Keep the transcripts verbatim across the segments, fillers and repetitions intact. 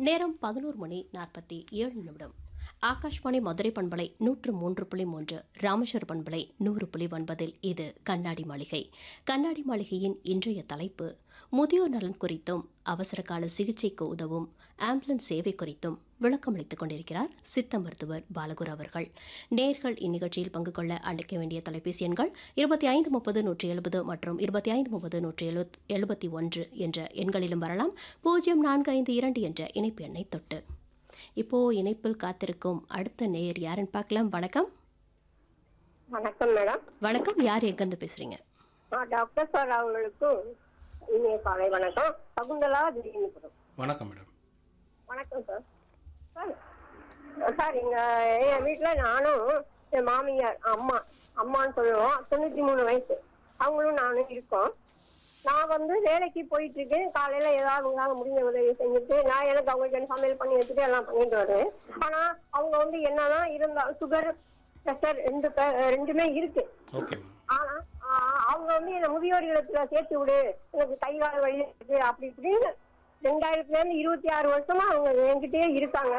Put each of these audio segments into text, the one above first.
நேரம் பதினோரு மணி நாற்பத்தி ஏழு நிமிடம். ஆகாஷ்வாணி மதுரை பண்பலை நூற்று மூன்று புள்ளி மூன்று, ராமேஸ்வர பண்பலை நூறு புள்ளி ஒன்பதில் இது கண்ணாடி மாளிகை. கண்ணாடி மாளிகையின் இன்றைய தலைப்பு முதியோர் நலன் குறித்தும் அவசர கால சிகிச்சைக்கு உதவும் ஆம்புலன்ஸ் சேவை குறித்தும் விளக்கமளித்துக் கொண்டிருக்கிறார் சித்த மருத்துவர் பாலகுரு அவர்கள். நேர்கள் இந்நிகழ்ச்சியில் பங்கு கொள்ள அழைக்க வேண்டிய தொலைபேசி எண்கள் இருபத்தி ஐந்து முப்பது நூற்றி எழுபது மற்றும் இருபத்தி ஐந்து முப்பது நூற்றி எழுபத் எழுபத்தி ஒன்று என்ற எண்களிலும் வரலாம். பூஜ்ஜியம் நான்கு ஐந்து இரண்டு என்ற இணைப்பு எண்ணை தொட்டு. இப்போ இணைப்பில் காத்திருக்கும் அடுத்த நேயர் யாருன்னு பார்க்கலாம். வணக்கம். வணக்கம் மேடம். வணக்கம். யார் எங்கிருந்து பேசுறீங்க? டாக்டர் சார் அவங்களுக்கும் இனிய காலை வணக்கம். சகுந்தலா திடீர்னு. வணக்கம் மேடம். வணக்கம் சார். சார் சார் எங்க என் வீட்டில் நானும் என் மாமியார் அம்மா அம்மான்னு சொல்லுவோம், தொண்ணூற்றி மூணு வயசு, அவங்களும் நானும் இருக்கோம். நான் வந்து வேலைக்கு போயிட்டு இருக்கேன். காலையில ஏதாவது உங்களால முடிஞ்ச உதவி செஞ்சுட்டு நான் எனக்கு அவங்களுக்கு சமையல் பண்ணி வச்சுட்டு எல்லாம் பண்ணிட்டு வரேன். ஆனா அவங்க வந்து என்னன்னா இருந்தா சுகர் பிரஷர் ரெண்டு ரெண்டுமே இருக்கு. ஆனா அவங்க வந்து என்ன முதியோர் இல்லத்துல சேர்த்து விடு, எனக்கு கை கால் வழி இருக்கு அப்படி இப்படின்னு ரெண்டாயிரத்துல இருந்து இருபத்தி ஆறு வருஷமா அவங்க என்கிட்டயே இருக்காங்க.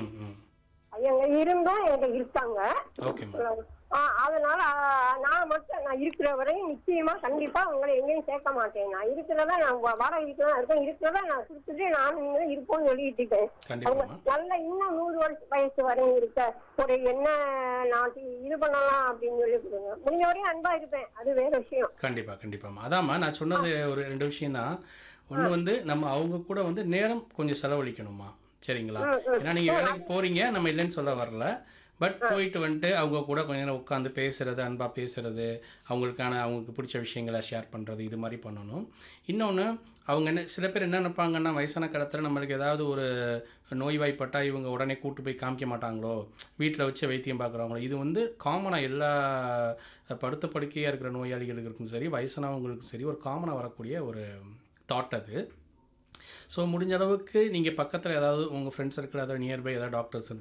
எங்க இருந்தும் எங்க இருக்காங்க. அதனால நான் மட்டும் நான் இருக்கிற வரையும் நிச்சயமா கண்டிப்பா உங்களை எங்கேயும் சேர்க்க மாட்டேன். நான் இருக்கிறதா நான் வாடகைக்கு தான் இருக்கேன். இருக்கிறதா நான் கொடுத்துட்டு நானும் இருப்போம்னு சொல்லிட்டு இருக்கேன். அவங்க நல்ல இன்னும் நூறு வருஷம் வயசு வரையும் இருக்க ஒரு என்ன நான் இது பண்ணலாம் அப்படின்னு சொல்லி கொடுங்க. முடிஞ்ச வரையும் அன்பா இருப்பேன், அது வேற விஷயம். கண்டிப்பா கண்டிப்பா. அதாம்மா நான் சொன்னது ஒரு ரெண்டு விஷயம் தான். ஒன்று வந்து நம்ம அவங்க கூட வந்து நேரம் கொஞ்சம் செலவழிக்கணுமா, சரிங்களா? ஏன்னா நீங்கள் வேலைக்கு போகிறீங்க, நம்ம இல்லைன்னு சொல்ல வரல. பட் போயிட்டு வந்துட்டு அவங்க கூட கொஞ்ச நேரம் உட்காந்து பேசுறது, அன்பாக பேசுறது, அவங்களுக்கான அவங்களுக்கு பிடிச்ச விஷயங்களை ஷேர் பண்ணுறது, இது மாதிரி பண்ணணும். இன்னொன்று அவங்க என்ன சில பேர் என்ன நினைப்பாங்கன்னா, வயசான காலத்தில் நம்மளுக்கு ஏதாவது ஒரு நோய்வாய்ப்பட்டால் இவங்க உடனே கூட்டு போய் காமிக்க மாட்டாங்களோ, வீட்டில் வச்சு வைத்தியம் பார்க்குறாங்களோ. இது வந்து காமனாக எல்லா படுத்த படுக்கையாக இருக்கிற நோயாளிகளுக்கும் சரி, வயசானவங்களுக்கும் சரி ஒரு காமனாக வரக்கூடிய ஒரு தாட் அது. ஸோ முடிஞ்ச அளவுக்கு நீங்கள் பக்கத்தில் ஏதாவது உங்கள் ஃப்ரெண்ட்ஸ் சர்க்கிள் ஏதாவது நியர்பை ஏதாவது டாக்டர்ஸ்